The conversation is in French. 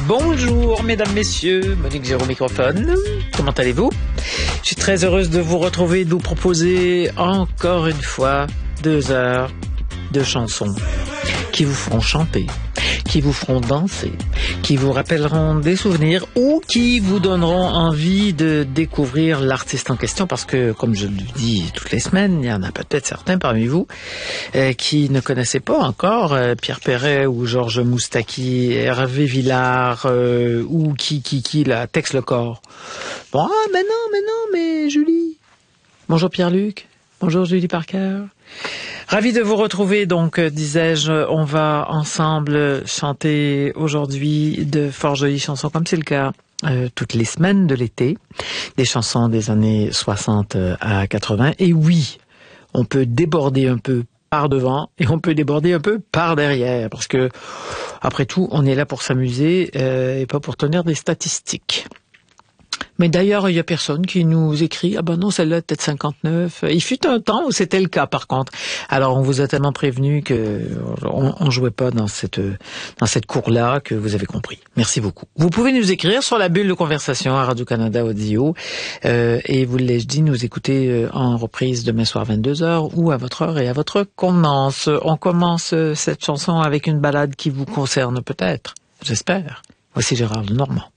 Bonjour mesdames, messieurs, Monique Géraud microphone. Comment allez-vous? Je suis très heureuse de vous retrouver et de vous proposer encore une fois 2 heures de chansons qui vous feront chanter, qui vous feront danser, qui vous rappelleront des souvenirs ou qui vous donneront envie de découvrir l'artiste en question parce que, comme je le dis toutes les semaines, il y en a peut-être certains parmi vous qui ne connaissaient pas encore Pierre Perret ou Georges Moustaki, Hervé Villard ou qui là, Tex Lecor. Bon, mais Julie. Bonjour Pierre-Luc. Bonjour Julie Parker. Ravi de vous retrouver, donc, disais-je, on va ensemble chanter aujourd'hui de fort jolies chansons, comme c'est le cas toutes les semaines de l'été, des chansons des années 60 à 80. Et oui, on peut déborder un peu par devant et on peut déborder un peu par derrière, parce que, après tout, on est là pour s'amuser et pas pour tenir des statistiques. Mais d'ailleurs, il y a personne qui nous écrit « Ah ben non, celle-là, peut-être 59 ». Il fut un temps où c'était le cas, par contre. Alors, on vous a tellement prévenu que on jouait pas dans cette cour-là que vous avez compris. Merci beaucoup. Vous pouvez nous écrire sur la bulle de conversation à Radio-Canada Audio et vous l'ai-je dit, nous écouter en reprise demain soir 22h ou à votre heure et à votre convenance. On commence cette chanson avec une ballade qui vous concerne peut-être, j'espère. Voici Gérard Lenormand.